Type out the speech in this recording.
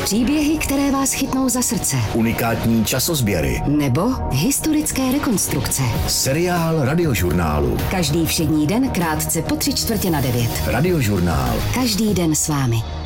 Příběhy, které vás chytnou za srdce. Unikátní časozběry. Nebo historické rekonstrukce. Seriál Radiožurnálu. Každý všední den krátce po 8:45. Radiožurnál. Každý den s vámi.